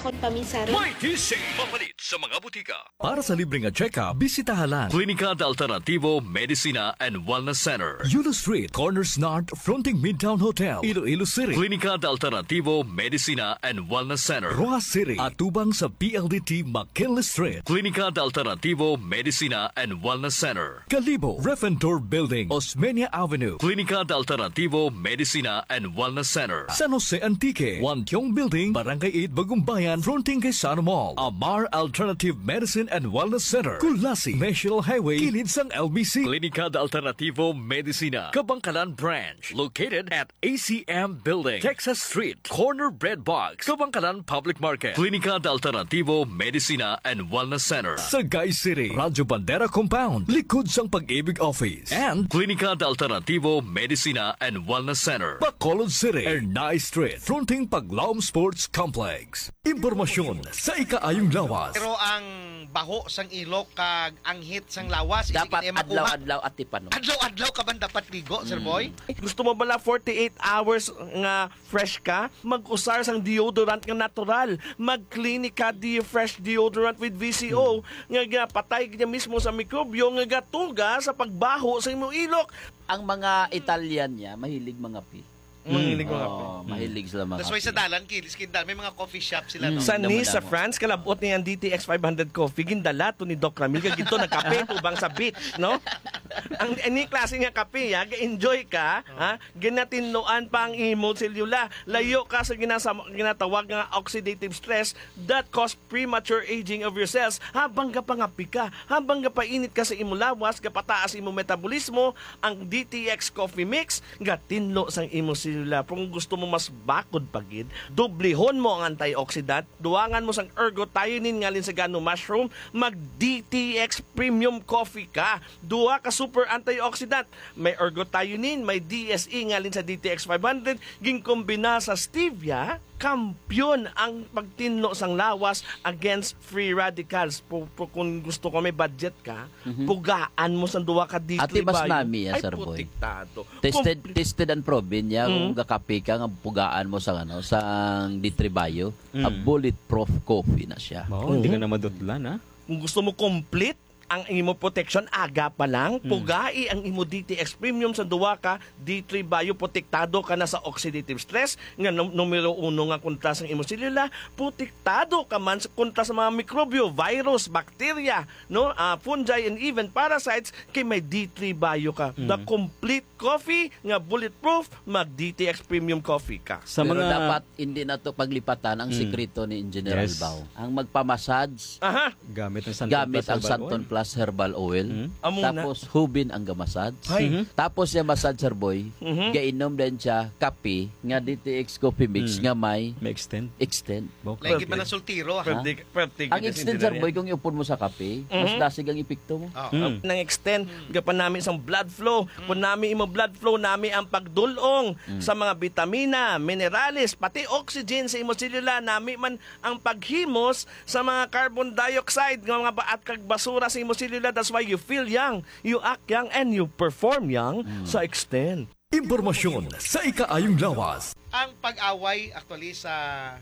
akong paminsari. May TC! Mapalit sa mga butika. Para sa libreng check-up, bisitahan lang Klinika de Alternativo Medicina and Wellness Center. Yulo Street, Corners North, fronting Midtown Hotel, Iloilo City. Klinika de Alternativo Medicina and Wellness Center. Rojas City, atubang sa PLDT McKinley Street. Klinika de Alternativo Medicina and Wellness Center. Calibo, Refentor Building, Osmeña Avenue. Klinika de Alternativo Medicina and Wellness Center. San Jose Antique, Wantiong Building, Barangay 8, Bagumbayan, fronting kay Sano Mall. Amar Alternative Medicine and Wellness Center. Kulasi, National Highway, kilid sang LBC. Klinika de Alternativo Medicina, Kabangkalan Branch, located at ACM Building, Texas Street, Corner Bread Box, Kabangkalan Public Market. Klinika de Alternativo Medicina and Wellness Center. Sagay City, Radyo Bandera Compound, likod sang Pag-ibig Office. And Klinika de Alternativo Medicina and Wellness Center. Bacolod City, Ernay Street, fronting Paglaom Sports Complex. Impormasyon sa ikaayong lawas. Pero ang baho sang ilok kag ang hit sang lawas Dapat adlaw-adlaw at tipano. Adlaw-adlaw ka man dapat ligo, Sir Boy? Gusto mo bala 48 hours nga fresh ka? Mag-usar sang deodorant nga natural. Mag-Clinica Fresh Deodorant with VCO. Nga patay niya mismo sa mikrobyo nga gatuga sa pagbaho sa imong ilok. Ang mga Italian niya, mahilig mga pi. Mahilig mga Mahilig sila mga That's why sa dalan, Kindal, may mga coffee shop sila. No? Sa Nice, sa France, kalabot niya ang DTX 500 coffee, gindala to ni Doc Ramil, gito nagkape, tubang sa beach, no? Ang any klase nga kape, ga-enjoy ka, ha? Ginatinloan pa ang imo selula. Layo ka sa ginatawag nga oxidative stress that cause premature aging of your cells. Habang gapangapi ka, habang gapainit ka sa imo lawas, gapataas imo metabolismo, ang DTX coffee mix, gatinlo sang imo selula. Kung gusto mo mas bakod pagid, dublihon mo ang antioxidant, duwangan mo sang ergothioneine ngalin sa gano mushroom, mag DTX premium coffee ka. Duwa ka super antioxidant. May ergothioneine, may DSE ngalin sa DTX 500, ginkombina sa stevia, kampyon ang pagtinlo sang lawas against free radicals. Kung gusto ko may budget ka, pugaan mo sang duwa ka dito. Ati mas nami ya, Sir Boy. Tested and proven ya kung kakape ka nga pugaan mo sa sang Ditribayo, a bulletproof coffee na siya. Hindi ka na madudlan, ha? Kung gusto mo complete ang imo protection, aga pa lang, pugai ang imo DTX Premium sa duwa ka, D3 Bio, protektado ka na sa oxidative stress, nga numero 1 nga kontra sa imo selula, protektado ka man kontra sa mga mikrobyo, virus, bacteria, no, fungi, and even parasites, kay may D3 Bio ka. The complete coffee, nga bulletproof, mag DTX Premium coffee ka. Sa pero mga... dapat hindi na to paglipatan ang sikreto ni Engineer Albao. Ang magpamassage, gamit ang Santon Plus herbal oil, tapos hubin ang gamasad. Tapos yung massage, Sir Boy, gainom din siya kape nga DTX coffee mix nga may extend. Lagi pa na sultiro. Ang extend, Sir Boy, kung iupon mo sa kape, mas dasig ang epekto mo. Nang extend, gapan namin isang blood flow. Kung namin imo blood flow, namin ang pagdulong sa mga vitamina, minerales, pati oxygen sa imo selula, namin man ang paghimos sa mga carbon dioxide, nga mga baat kag basura sa imo selula. That's why you feel young, you act young, and you perform young sa extend. Impormasyon sa ikaayong lawas. Ang pag-away actually sa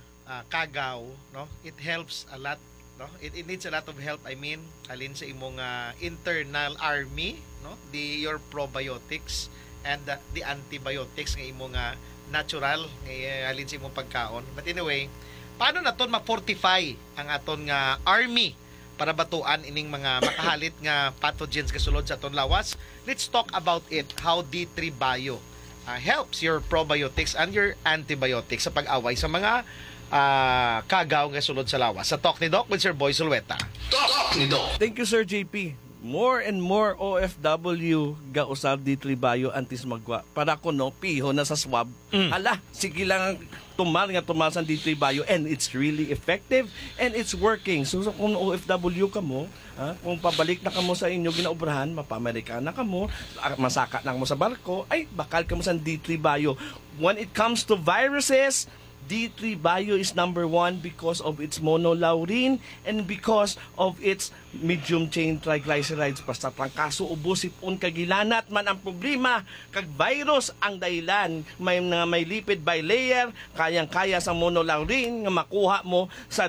kagaw, no? It helps a lot, no? It needs a lot of help, I mean, alin sa imong internal army, no? Your probiotics and the antibiotics nga imong natural alin sa imong pagkaon. But anyway, paano naton ma-fortify ang aton nga army para batuan ining mga makahalit nga pathogens kasulod sa aton lawas? Let's talk about it, how D3 Bio helps your probiotics and your antibiotics sa pag-away sa mga kagaw nga sulod sa lawas. Sa Talk ni Doc with Sir Boy Sulweta. Talk ni Doc. Thank you, Sir JP. More and more OFW ga usab D3 Bio antis magwa. Para ko no, piho na sa swab. Ala, sige lang tumal sa D3 Bio, and it's really effective and it's working. So kung OFW ka mo, kung pabalik na ka mo sa inyo ginaubrahan, mapa-Amerikana ka mo, masaka na ka mo sa barko, ay bakal ka mo sa D3 Bio. When it comes to viruses, D3 Bio is number 1 because of its monolaurin and because of its medium chain triglycerides. Basta trangkaso, ubo, sipon, kagilanat man ang problema, kag virus ang dahilan. May lipid bilayer, kayang-kaya sa monolaurin nga makuha mo sa